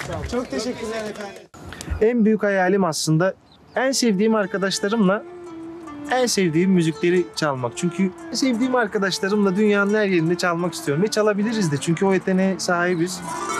Çok teşekkürler efendim. En büyük hayalim aslında en sevdiğim arkadaşlarımla en sevdiğim müzikleri çalmak. Çünkü sevdiğim arkadaşlarımla dünyanın her yerinde çalmak istiyorum. Ve çalabiliriz de çünkü o yeteneğe sahibiz.